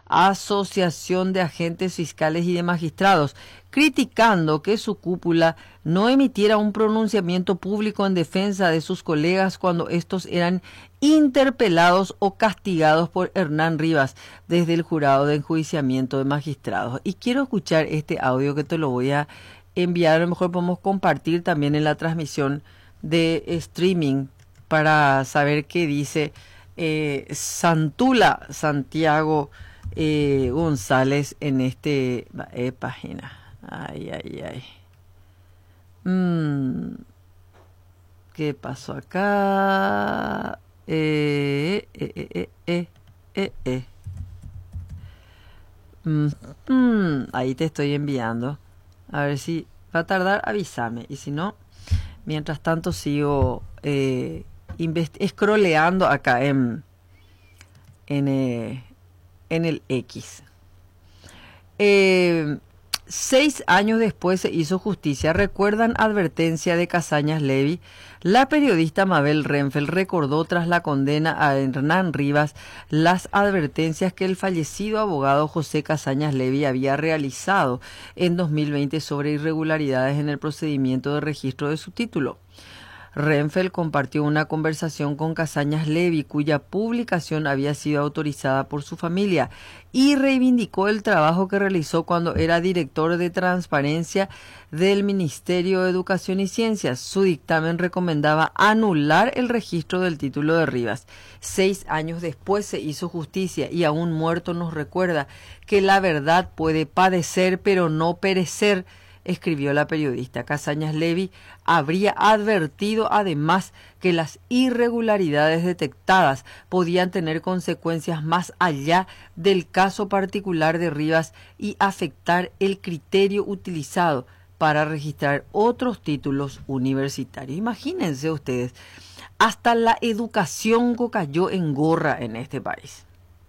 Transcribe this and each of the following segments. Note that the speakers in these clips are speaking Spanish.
Asociación de Agentes Fiscales y de Magistrados, criticando que su cúpula no emitiera un pronunciamiento público en defensa de sus colegas cuando estos eran interpelados o castigados por Hernán Rivas desde el Jurado de Enjuiciamiento de Magistrados. Y quiero escuchar este audio que te lo voy a enviar, a lo mejor podemos compartir también en la transmisión de streaming para saber qué dice Santula Santiago González en este página. Ay. ¿Qué pasó acá? Ahí te estoy enviando. A ver si va a tardar, avísame. Y si no, mientras tanto sigo scrolleando acá en el X. 6 años después se hizo justicia. ¿Recuerdan advertencia de Casañas Levy? La periodista Mabel Renfel recordó tras la condena a Hernán Rivas las advertencias que el fallecido abogado José Casañas Levy había realizado en 2020 sobre irregularidades en el procedimiento de registro de su título. Renfel compartió una conversación con Casañas Levy, cuya publicación había sido autorizada por su familia, y reivindicó el trabajo que realizó cuando era director de transparencia del Ministerio de Educación y Ciencias. Su dictamen recomendaba anular el registro del título de Rivas. 6 años después se hizo justicia y aún muerto nos recuerda que la verdad puede padecer pero no perecer, escribió la periodista. Casañas Levy habría advertido además que las irregularidades detectadas podían tener consecuencias más allá del caso particular de Rivas y afectar el criterio utilizado para registrar otros títulos universitarios. Imagínense ustedes, hasta la educación cayó en gorra en este país.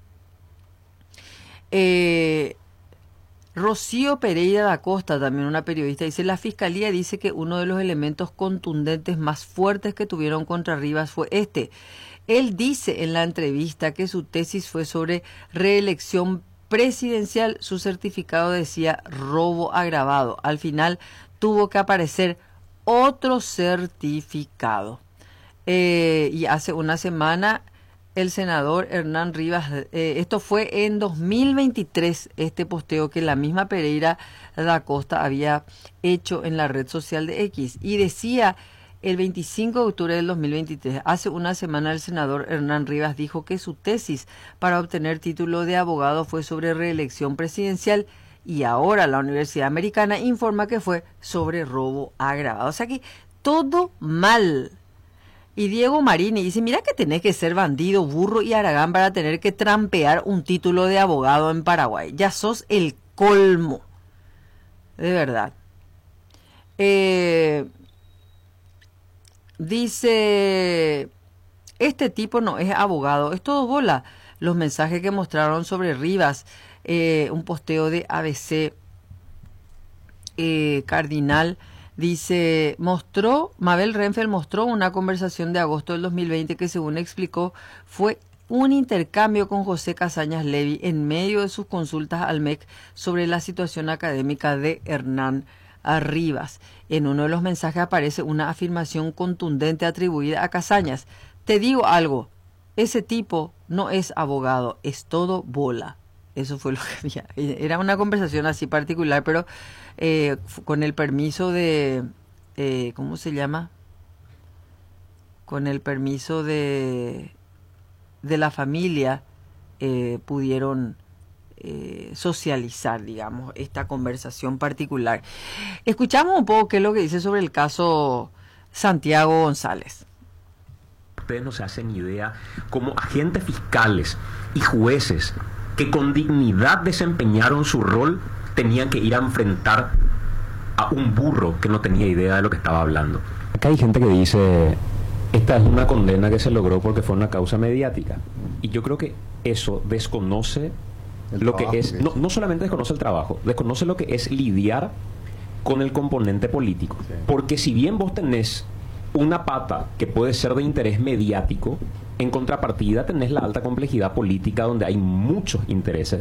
Rocío Pereira da Costa, también una periodista, dice: la Fiscalía dice que uno de los elementos contundentes más fuertes que tuvieron contra Rivas fue este. Él dice en la entrevista que su tesis fue sobre reelección presidencial. Su certificado decía robo agravado. Al final tuvo que aparecer otro certificado. Y hace una semana el senador Hernán Rivas, esto fue en 2023, este posteo que la misma Pereira da Costa había hecho en la red social de X, y decía el 25 de octubre del 2023, hace una semana el senador Hernán Rivas dijo que su tesis para obtener título de abogado fue sobre reelección presidencial, y ahora la Universidad Americana informa que fue sobre robo agravado. O sea que todo mal. Y Diego Marini dice: mira que tenés que ser bandido, burro y haragán para tener que trampear un título de abogado en Paraguay. Ya sos el colmo. De verdad. Dice: este tipo no es abogado, es todo bola. Los mensajes que mostraron sobre Rivas, un posteo de ABC Cardinal. Dice, Mabel Renfel mostró una conversación de agosto del 2020 que, según explicó, fue un intercambio con José Casañas Levy en medio de sus consultas al MEC sobre la situación académica de Hernán Rivas. En uno de los mensajes aparece una afirmación contundente atribuida a Casañas: te digo algo, ese tipo no es abogado, es todo bola. Eso fue lo que había. Era una conversación así particular, pero con el permiso de... ¿cómo se llama? Con el permiso de la familia, pudieron socializar, digamos, esta conversación particular. Escuchamos un poco qué es lo que dice sobre el caso Santiago González. Ustedes no se hacen idea cómo agentes fiscales y jueces que con dignidad desempeñaron su rol tenían que ir a enfrentar a un burro que no tenía idea de lo que estaba hablando. Acá hay gente que dice: esta es una condena que se logró porque fue una causa mediática. Y yo creo que eso desconoce lo que es, no solamente desconoce el trabajo, desconoce lo que es lidiar con el componente político. Sí. Porque si bien vos tenés una pata que puede ser de interés mediático, en contrapartida tenés la alta complejidad política donde hay muchos intereses